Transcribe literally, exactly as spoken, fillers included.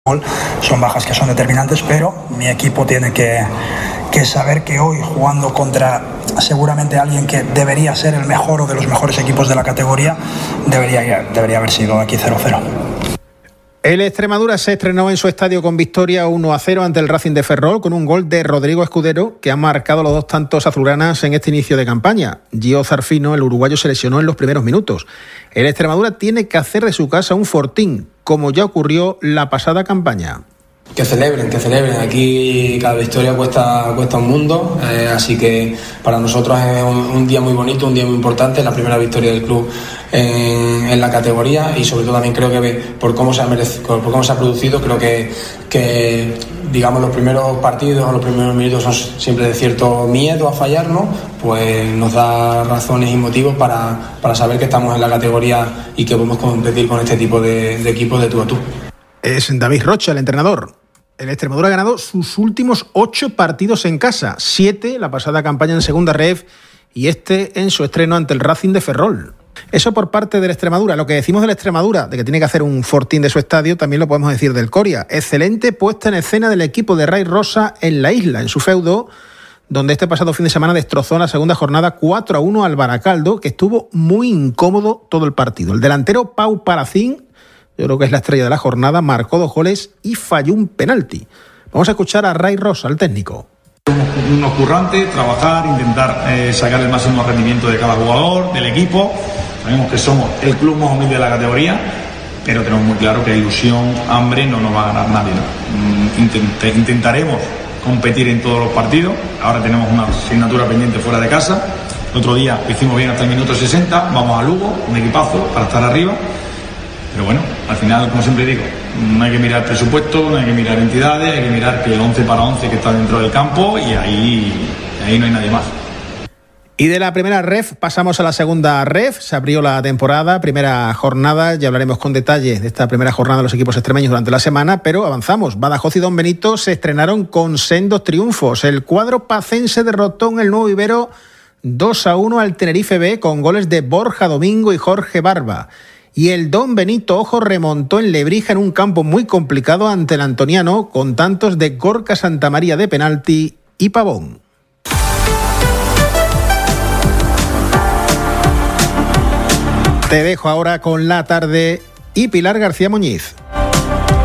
son bajas que son determinantes, pero mi equipo tiene que, que saber que hoy, jugando contra seguramente alguien que debería ser el mejor o de los mejores equipos de la categoría, debería, debería haber sido aquí cero cero. El Extremadura se estrenó en su estadio con victoria uno a cero ante el Racing de Ferrol, con un gol de Rodrigo Escudero, que ha marcado los dos tantos azulgranas en este inicio de campaña. Gio Zarfino, el uruguayo, se lesionó en los primeros minutos. El Extremadura tiene que hacer de su casa un fortín, como ya ocurrió la pasada campaña. Que celebren, que celebren. Aquí cada victoria cuesta, cuesta un mundo, eh, así que para nosotros es un, un día muy bonito, un día muy importante, la primera victoria del club en, en la categoría, y sobre todo también creo que por cómo se ha merecido, por cómo se ha producido, creo que, que digamos los primeros partidos o los primeros minutos son siempre de cierto miedo a fallar, ¿no? Pues nos da razones y motivos para, para saber que estamos en la categoría y que podemos competir con este tipo de, de equipos de tú a tú. Es David Rocha, el entrenador. El Extremadura ha ganado sus últimos ocho partidos en casa, siete la pasada campaña en segunda ref y este en su estreno ante el Racing de Ferrol. Eso por parte del Extremadura. Lo que decimos del Extremadura, de que tiene que hacer un fortín de su estadio, también lo podemos decir del Coria. Excelente puesta en escena del equipo de Ray Rosa en la isla, en su feudo, donde este pasado fin de semana destrozó en la segunda jornada cuatro a uno al Baracaldo, que estuvo muy incómodo todo el partido. El delantero Pau Palacín, yo creo que es la estrella de la jornada, marcó dos goles y falló un penalti. Vamos a escuchar a Ray Rosa, el técnico. Unos currantes, trabajar, intentar eh, sacar el máximo rendimiento de cada jugador, del equipo. Sabemos que somos el club más humilde de la categoría, pero tenemos muy claro que ilusión, hambre no nos va a ganar nadie, ¿no? Intent- intentaremos competir en todos los partidos. Ahora tenemos una asignatura pendiente fuera de casa. El otro día lo hicimos bien hasta el minuto sesenta. Vamos a Lugo, un equipazo para estar arriba. Pero bueno, al final, como siempre digo, no hay que mirar presupuesto, no hay que mirar entidades, hay que mirar que el once para once que está dentro del campo, y ahí, ahí no hay nadie más. Y de la primera ref pasamos a la segunda ref. Se abrió la temporada, primera jornada. Ya hablaremos con detalle de esta primera jornada de los equipos extremeños durante la semana, pero avanzamos. Badajoz y Don Benito se estrenaron con sendos triunfos. El cuadro pacense derrotó en el Nuevo Ibero dos a uno al Tenerife B con goles de Borja Domingo y Jorge Barba. Y el Don Benito, ojo, remontó en Lebrija en un campo muy complicado ante el Antoniano, con tantos de Gorka Santamaría de penalti y Pavón. Te dejo ahora con La Tarde y Pilar García Muñiz.